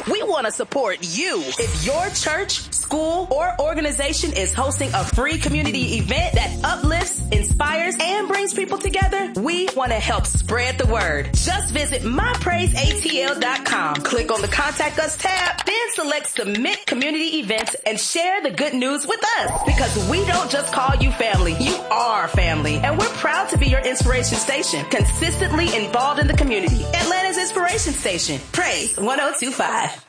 We want to support you. If your church, school, or organization is hosting a free community event that uplifts, inspires, and brings people together, we want to help spread the word. Just visit mypraiseatl.com. Click on the Contact Us tab, then select Submit Community Events and share the good news with us. Because we don't just call you family, you are family. And we're proud to be your inspiration station, consistently involved in the community. Atlanta's Inspiration Station, Praise 102.5.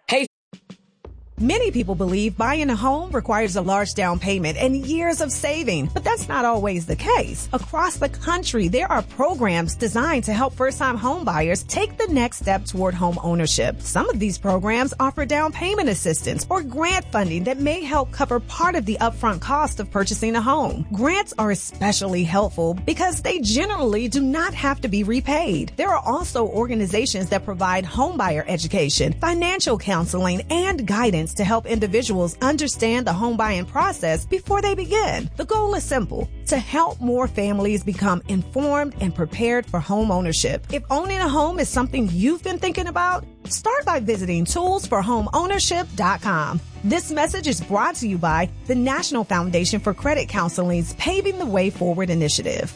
Many people believe buying a home requires a large down payment and years of saving, but that's not always the case. Across the country, there are programs designed to help first-time home buyers take the next step toward home ownership. Some of these programs offer down payment assistance or grant funding that may help cover part of the upfront cost of purchasing a home. Grants are especially helpful because they generally do not have to be repaid. There are also organizations that provide homebuyer education, financial counseling, and guidance to help individuals understand the home buying process before they begin. The goal is simple: to help more families become informed and prepared for home ownership. If owning a home is something you've been thinking about, start by visiting toolsforhomeownership.com. This message is brought to you by the National Foundation for Credit Counseling's Paving the Way Forward initiative.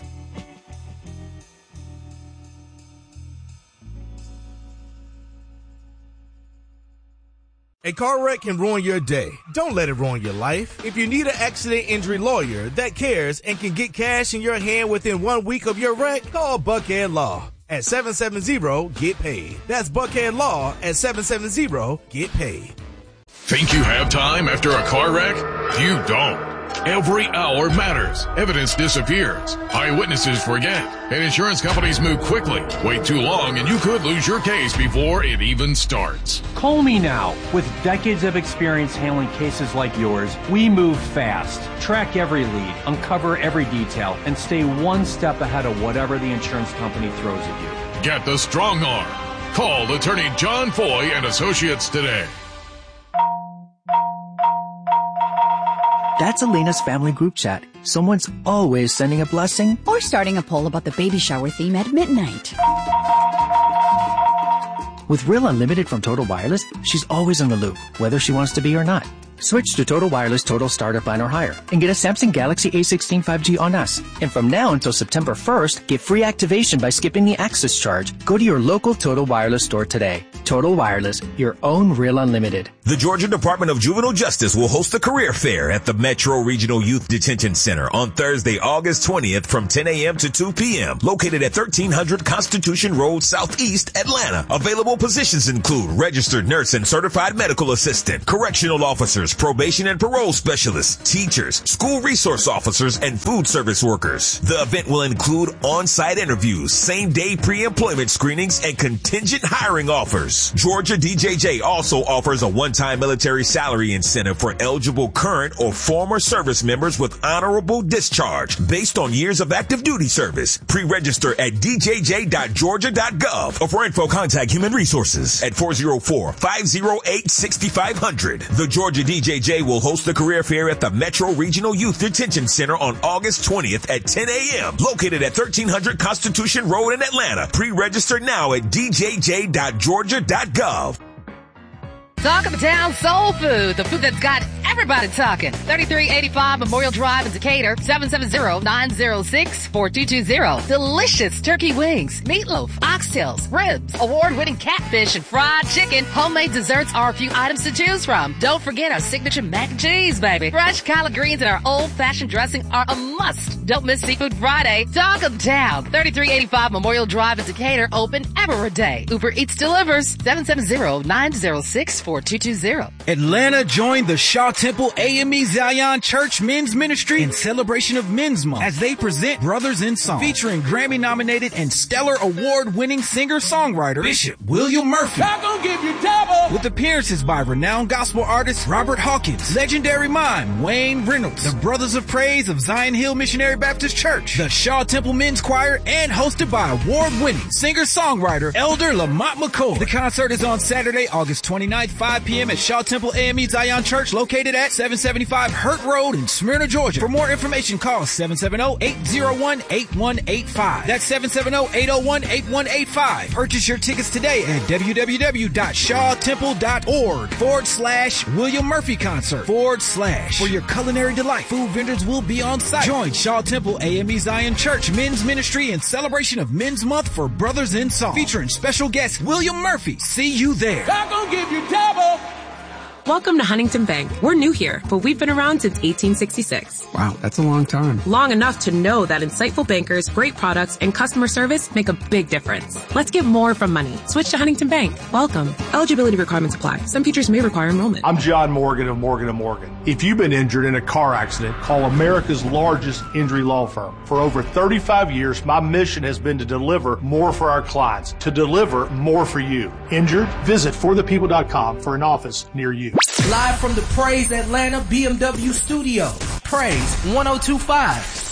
A car wreck can ruin your day. Don't let it ruin your life. If you need an accident injury lawyer that cares and can get cash in your hand within 1 week of your wreck, call Buckhead Law at 770-GET-PAID. That's Buckhead Law at 770-GET-PAID. Think you have time after a car wreck? You don't. Every hour matters. Evidence disappears. Eyewitnesses forget. And insurance companies move quickly. Wait too long and you could lose your case before it even starts. Call me now. With decades of experience handling cases like yours, we move fast. Track every lead, uncover every detail, and stay one step ahead of whatever the insurance company throws at you. Get the strong arm. Call attorney John Foy and Associates today. That's Elena's family group chat. Someone's always sending a blessing or starting a poll about the baby shower theme at midnight. With Real Unlimited from Total Wireless, she's always on the loop, whether she wants to be or not. Switch to Total Wireless Total Starter Plan or higher and get a Samsung Galaxy A16 5G on us. And from now until September 1st, get free activation by skipping the access charge. Go to your local Total Wireless store today. Total Wireless, your own Real Unlimited. The Georgia Department of Juvenile Justice will host a career fair at the Metro Regional Youth Detention Center on Thursday, August 20th from 10 a.m. to 2 p.m. located at 1300 Constitution Road, Southeast, Atlanta. Available positions include registered nurse and certified medical assistant, correctional officers, probation and parole specialists, teachers, school resource officers, and food service workers. The event will include on-site interviews, same-day pre-employment screenings, and contingent hiring offers. Georgia DJJ also offers a one-time military salary incentive for eligible current or former service members with honorable discharge based on years of active duty service. Pre-register at djj.georgia.gov or for info contact Human Resources at 404-508-6500. The Georgia DJJ will host the career fair at the Metro Regional Youth Detention Center on August 20th at 10 a.m. located at 1300 Constitution Road in Atlanta. Pre-register now at djj.georgia.gov. Talk of the town soul food, the food that's got everybody talking. 3385 Memorial Drive in Decatur, 770-906-4220. Delicious turkey wings, meatloaf, oxtails, ribs, award-winning catfish and fried chicken. Homemade desserts are a few items to choose from. Don't forget our signature mac and cheese, baby. Fresh collard greens and our old-fashioned dressing are a must. Don't miss Seafood Friday. Talk of the town, 3385 Memorial Drive in Decatur, open every day. Uber Eats delivers, 770-906-4220. Atlanta joined the Shaw Temple AME Zion Church Men's Ministry in celebration of Men's Month as they present Brothers in Song, featuring Grammy-nominated and Stellar Award-winning singer-songwriter Bishop William Murphy. I'm gonna give you double! With appearances by renowned gospel artist Robert Hawkins, legendary mime Wayne Reynolds, the Brothers of Praise of Zion Hill Missionary Baptist Church, the Shaw Temple Men's Choir, and hosted by award-winning singer-songwriter Elder Lamont McCoy. The concert is on Saturday, August 29th, 5 p.m. at Shaw Temple AME Zion Church, located located at 775 Hurt Road in Smyrna, Georgia. For more information, call 770-801-8185. That's 770-801-8185. Purchase your tickets today at www.shawtemple.org/William Murphy Concert / for your culinary delight. Food vendors will be on site. Join Shaw Temple AME Zion Church Men's Ministry in celebration of Men's Month for Brothers in Song, featuring special guest William Murphy. See you there. I'm gonna give you double. Welcome to Huntington Bank. We're new here, but we've been around since 1866. Wow, that's a long time. Long enough to know that insightful bankers, great products, and customer service make a big difference. Let's get more from money. Switch to Huntington Bank. Welcome. Eligibility requirements apply. Some features may require enrollment. I'm John Morgan of Morgan & Morgan. If you've been injured in a car accident, call America's largest injury law firm. For over 35 years, my mission has been to deliver more for our clients, to deliver more for you. Injured? Visit forthepeople.com for an office near you. Live from the Praise Atlanta BMW studio. Praise 102.5.